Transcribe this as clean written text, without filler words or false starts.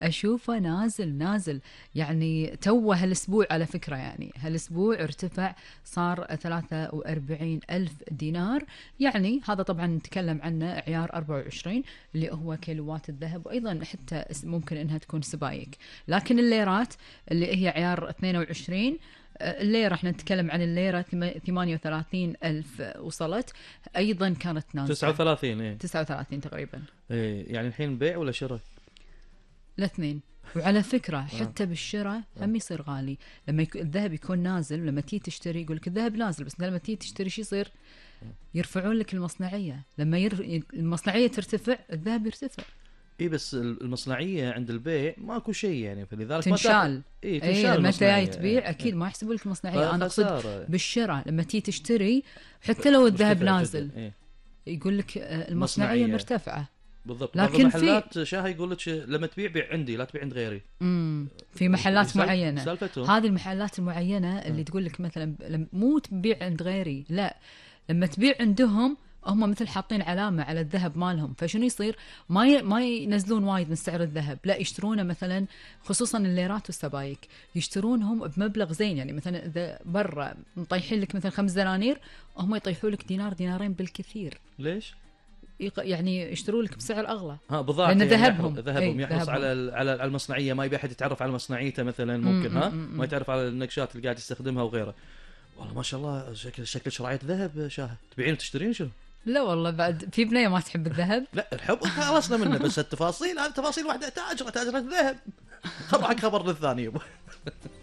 أشوفه نازل يعني توه هالأسبوع على فكرة، يعني هالأسبوع ارتفع صار 43 ألف دينار. يعني هذا طبعا نتكلم عنه عيار 24 اللي هو كيلوات الذهب، وأيضا حتى ممكن إنها تكون سبايك. لكن الليرات اللي هي عيار 22، الليرة احنا نتكلم عن الليرة 38 ألف وصلت، أيضا كانت نازلة 39. ايه 39 تقريبا. ايه يعني الحين بيع ولا شراء؟ الاثنين. وعلى فكرة حتى بالشراء هم يصير غالي. لما الذهب يكون نازل، لما تيجي تشتري يقول لك الذهب نازل، بس لما تيجي تشتري شو يصير؟ يرفعون لك المصنعية. لما المصنعية ترتفع الذهب يرتفع. اي بس المصنعيه عند البيع ماكو شيء يعني، فلذلك ما تنشال. اي اي تنشال لما انت جاي المصنعيه. تبيع إيه. اكيد إيه. ما يحسبوا لك المصنعية. انا اقصد فخساره بالشراء لما تيجي تشتري حتى لو الذهب مرتفع نازل جدا. إيه. يقول لك المصنعية مصنعيه مرتفعة. بالضبط. بعض لكن في المحلات شاهي يقول لك لما تبيع بيع عندي لا تبيع عند غيري. في محلات معينة. سالفتهم هذه المحلات المعينة اللي تقول لك مثلا مو تبيع عند غيري، لا، لما تبيع عندهم هم مثل حاطين علامة على الذهب مالهم، فشنو يصير؟ ما ينزلون وايد من سعر الذهب، لا يشترونه مثلا، خصوصا الليرات والسبايك يشترونهم بمبلغ زين. يعني مثلا إذا برا مطيحين لك مثلا 5 دنانير، هم يطيحوا لك دينار دينارين بالكثير. ليش؟ يعني يشتروا لك بسعر أغلى. بضاعة لأن يعني ذهبهم ذهبهم أي يحرص ذهبهم. على المصنعية، ما يبي أحد يتعرف على مصنعيته مثلا ممكن ما يتعرف على النقشات اللي قاعد يستخدمها وغيره. والله ما شاء الله شكل شرايط ذهب شاه. تبيعين وتشترين شنو؟ لا والله بعد في بنية ما تحب الذهب. لا الحب خلصنا منه، بس التفاصيل هذه تفاصيل واحدة. تاجرة ذهب. خبرك خبر للثاني.